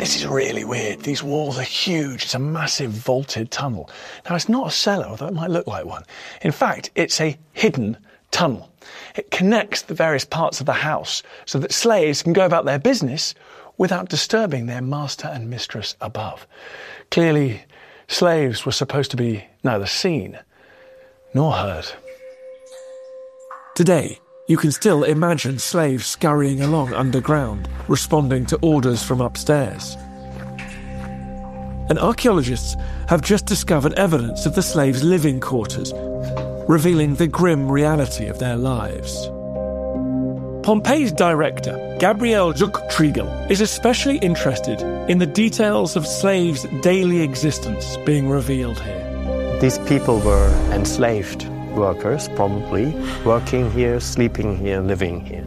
This is really weird. These walls are huge. It's a massive vaulted tunnel. Now, it's not a cellar, although it might look like one. In fact, it's a hidden tunnel. It connects the various parts of the house so that slaves can go about their business without disturbing their master and mistress above. Clearly, slaves were supposed to be neither seen nor heard. Today, you can still imagine slaves scurrying along underground, responding to orders from upstairs. And archaeologists have just discovered evidence of the slaves' living quarters, revealing the grim reality of their lives. Pompeii's director, Gabriel Zuchtriegel, is especially interested in the details of slaves' daily existence being revealed here. These people were enslaved workers, probably, working here, sleeping here, living here.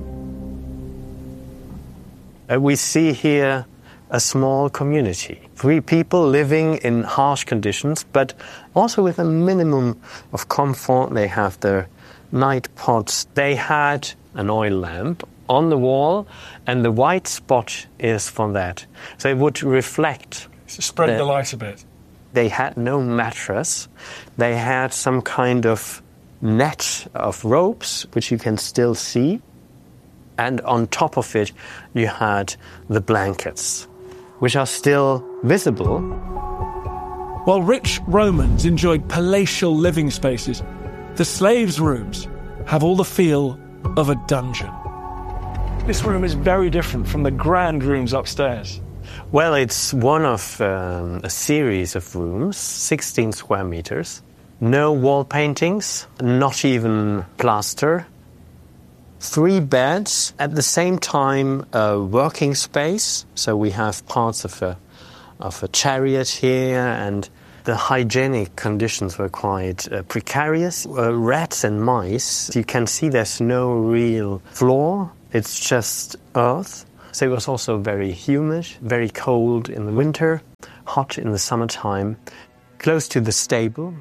We see here a small community. 3 people living in harsh conditions, but also with a minimum of comfort. They have their night pots. They had an oil lamp on the wall, and the white spot is for that. So it would reflect. So spread the light a bit. They had no mattress. They had some kind of net of ropes, which you can still see. And on top of it, you had the blankets, which are still visible. While rich Romans enjoyed palatial living spaces, the slaves' rooms have all the feel of a dungeon. This room is very different from the grand rooms upstairs. Well, it's one of a series of rooms, 16 square meters. No wall paintings, not even plaster. 3 beds, at the same time a working space. So we have parts of a chariot here, and the hygienic conditions were quite precarious. Rats and mice, you can see there's no real floor. It's just earth. So it was also very humid, very cold in the winter, hot in the summertime, close to the stable.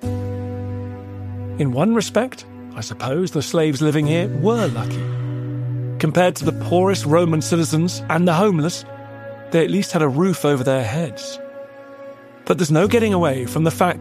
In one respect, I suppose the slaves living here were lucky. Compared to the poorest Roman citizens and the homeless, they at least had a roof over their heads. But there's no getting away from the fact